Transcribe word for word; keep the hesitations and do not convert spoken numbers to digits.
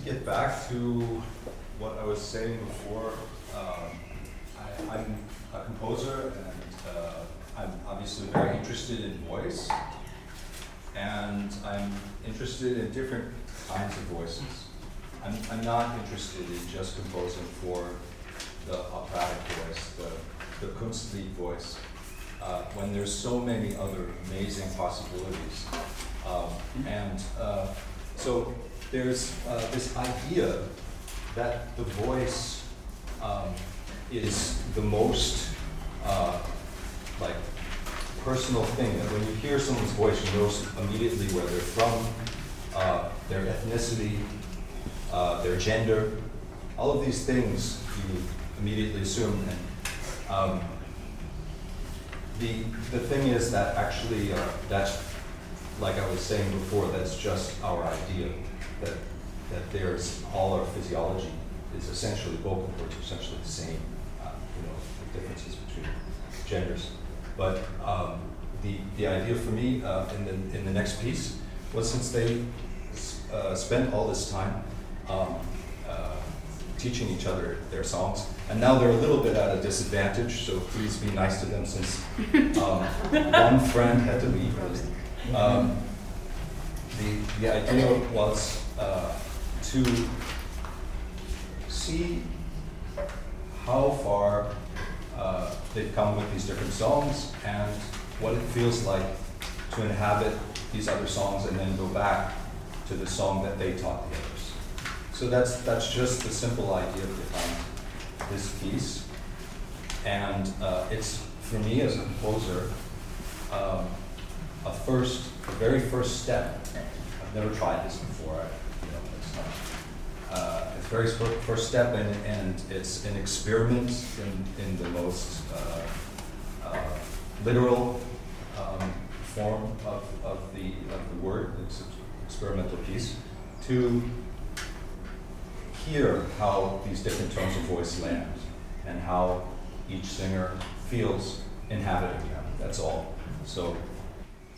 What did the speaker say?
get back to what I was saying before. Um, I, I'm a composer, and uh, I'm obviously very interested in voice, and I'm interested in different kinds of voices. I'm, I'm not interested in just composing for the operatic voice, the, the Kunstlied voice, uh, when there's so many other amazing possibilities. Um, and uh, so there's uh, this idea that the voice um, is the most uh, like personal thing. That when you hear someone's voice, you know immediately where they're from, uh, their ethnicity, uh, their gender, all of these things you immediately assume. And um, the the thing is that actually uh, that's, like I was saying before, that's just our idea that that there's all our physiology is essentially vocal cords are essentially the same. Uh, you know, the differences between genders. But um, the the idea for me uh, in the in the next piece was, since they uh, spent all this time um, uh, teaching each other their songs, and now they're a little bit at a disadvantage. So please be nice to them, since um, one friend had to leave. Um, the the idea was uh, to see how far uh, they've come with these different songs and what it feels like to inhabit these other songs and then go back to the song that they taught the others. So that's that's just the simple idea behind this piece, and uh, it's, for me as a composer, um, a first, a very first step. I've never tried this before. I, you know, it's not. Uh, it's very fir- first step, and, and it's an experiment in, in the most uh, uh, literal um, form of, of the of the word. It's an experimental piece to hear how these different tones of voice land and how each singer feels inhabiting them. That's all. So